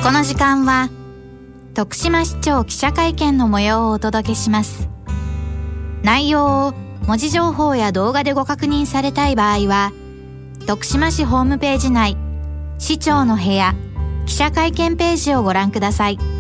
この時間は徳島市長記者会見の模様をお届けします。内容を文字情報や動画でご確認されたい場合は、徳島市ホームページ内市長の部屋記者会見ページをご覧ください。